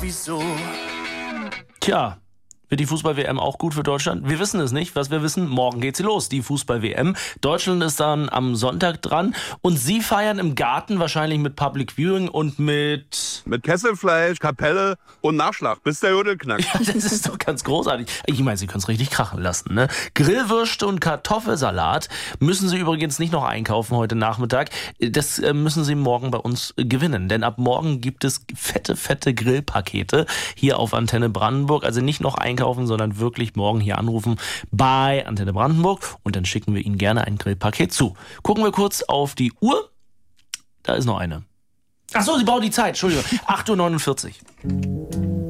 Wieso? Tja, wird die Fußball-WM auch gut für Deutschland? Wir wissen es nicht. Was wir wissen, morgen geht sie los, die Fußball-WM. Deutschland ist dann am Sonntag dran und Sie feiern im Garten wahrscheinlich mit Public Viewing und mit Kesselfleisch, Kapelle und Nachschlag, bis der Jodel knackt. Ja, das ist doch ganz großartig. Ich meine, Sie können es richtig krachen lassen, ne? Grillwürste und Kartoffelsalat müssen Sie übrigens nicht noch einkaufen heute Nachmittag. Das müssen Sie morgen bei uns gewinnen. Denn ab morgen gibt es fette Grillpakete hier auf Antenne Brandenburg. Also nicht noch einkaufen, sondern wirklich morgen hier anrufen bei Antenne Brandenburg. Und dann schicken wir Ihnen gerne ein Grillpaket zu. Gucken wir kurz auf die Uhr. Da ist noch eine. Ach so, Sie brauchen die Zeit. Entschuldigung. 8:49 Uhr.